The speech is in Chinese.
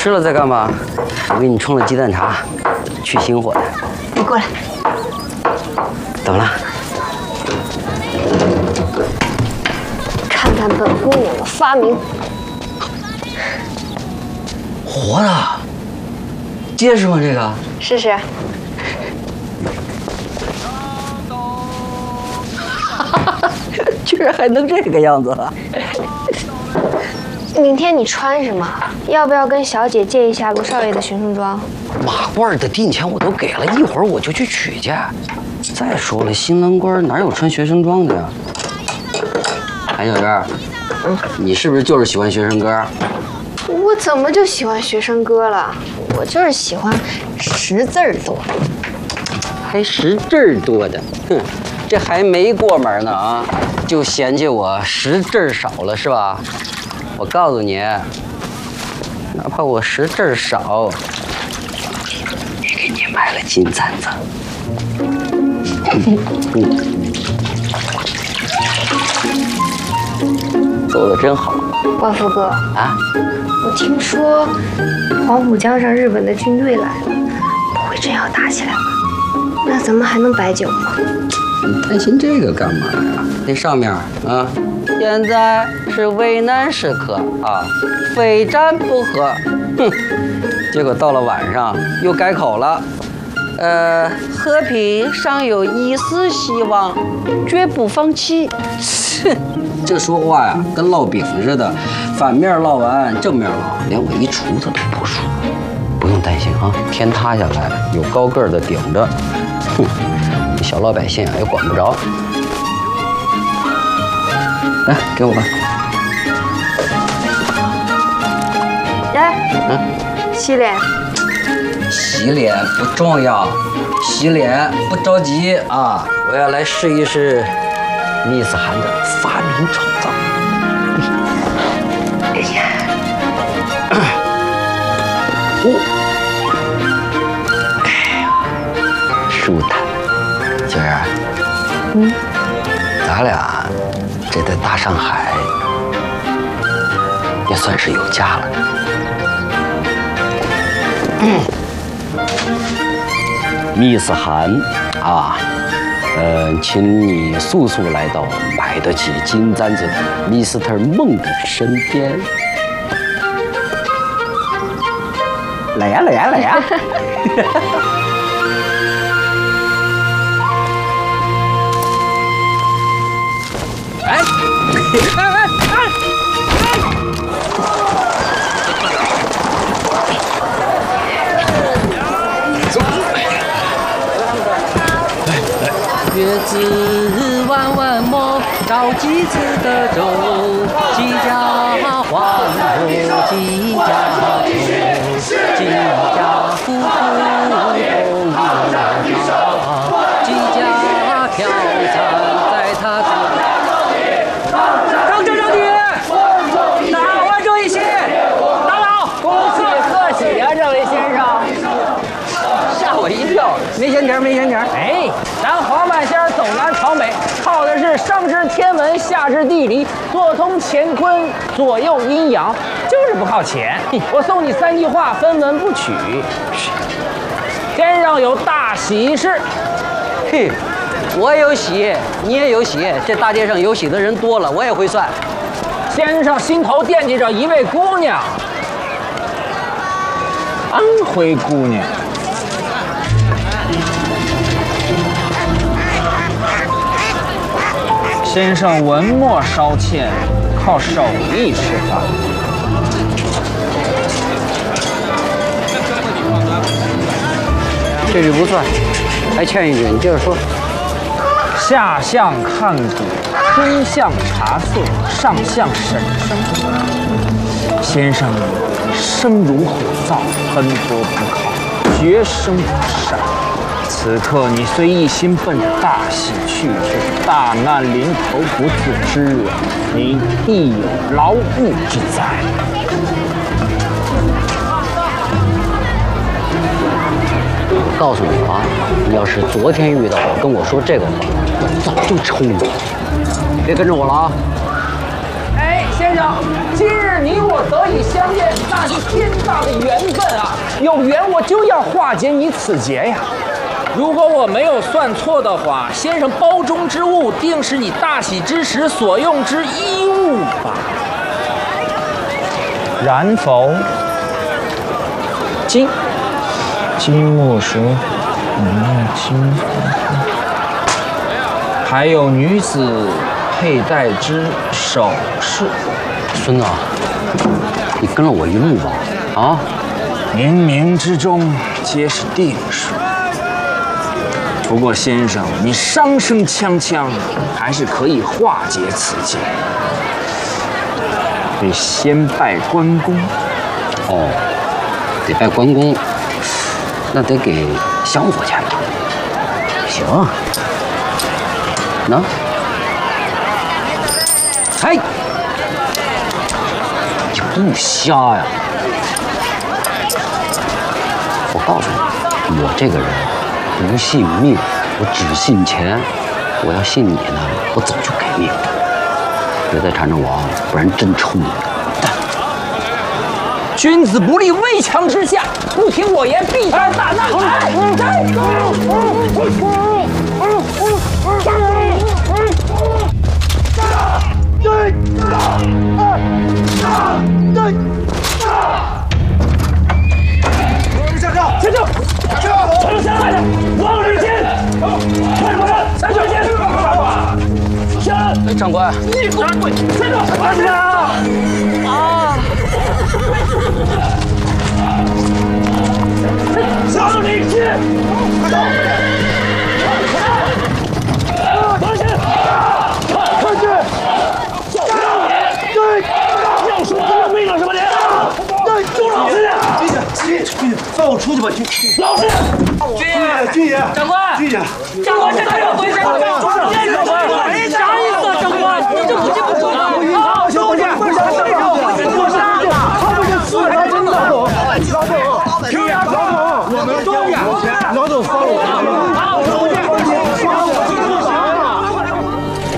吃了再干嘛？我给你冲了鸡蛋茶，去心火的。 你过来。 怎么了？ 看看本姑娘的发明。 活的，结实吗？这个？ 试试。 居然还能这个样子了！ 明天你穿什么？要不要跟小姐借一下卢少爷的学生装？ 马褂的定钱我都给了，一会儿我就去取去。再说了，新郎官哪有穿学生装的呀？哎，小娟，你是不是就是喜欢学生歌？ 我怎么就喜欢学生歌了？我就是喜欢识字儿多， 还识字儿多的，哼，这还没过门呢啊，就嫌弃我识字儿少了是吧？我告诉你，哪怕我识字儿少，也给你买了金簪子。做得真好， 关福哥啊！ 我听说黄浦江上日本的军队来了，不会真要打起来吧？那咱们还能摆酒吗？ 你担心这个干嘛呀？那上面啊，现在是危难时刻啊，非战不和。哼，结果到了晚上又改口了。和平尚有一丝希望，绝不放弃。哼，这说话呀，跟烙饼似的，反面烙完，正面烙，连我一厨子都不输。不用担心啊，天塌下来有高个儿的顶着。哼，你小老百姓也管不着。来，给我吧。 来，洗脸。 洗脸不重要，洗脸不着急啊！我要来试一试密斯汗的发明创造。哎呀，哎呀，舒坦。娟儿，咱俩这在大上海也算是有家了。密斯汗啊，请你速速来到买得起金簪子的Mr. 孟的身边。来呀，来呀，来呀！哎，月子弯弯摸，着几次的粥，几家欢乐几家愁，几家夫妇同乐上，几家飘散在他张正张女，打完这一席，打扰，恭喜贺喜啊，这位先生。吓我一跳，没闲钱，没闲钱。 哎，咱黄半仙走南闯北，靠的是上知天文，下知地理，做通乾坤，左右阴阳，就是不靠钱。我送你3句话，分文不取。先生有大喜事。 嘿，我有喜，你也有喜，这大街上有喜的人多了，我也会算。 先生心头惦记着一位姑娘，安徽姑娘。先生文墨稍欠，靠手艺吃饭。 这句不算，还欠一句，你接着说。 下相看骨，中相察色，上相审生。先生生如火灶，奔波不考，绝生不善。此刻你虽一心奔着大喜去，却大难临头不自知，你必有牢狱之灾。 我告诉你啊，你要是昨天遇到我跟我说这个话，我早就抽你了。别跟着我了啊！ 哎，先生，今日你我得以相见，那是天大的缘分啊！有缘我就要化解你此劫呀！如果我没有算错的话，先生包中之物定是你大喜之时所用之衣物吧？然否？金木蛇，金，还有女子佩戴之首饰。 孙子，你跟了我一路吧？啊， 冥冥之中皆是定数。不过先生，你伤声锵锵，还是可以化解此劫。得先拜关公。 哦，得拜关公，那得给香火钱吧？行，那，哎，你不瞎呀！我告诉你，我这个人不信命，我只信钱。我要信你呢，我早就给命。别再缠着我啊，不然真抽你！ 君子不立危墙之下，不听我言，必遭大难。下轿！城下来的王日坚，快点下轿先！下！ 哎，长官， 你给我滚！下轿！快点啊！上领去！放心！看去！要说这命了什么的？住老实点！ 军爷，放我出去吧， 老实！ 军爷， 长官！ 军爷， 长官，这怎么回事？长官！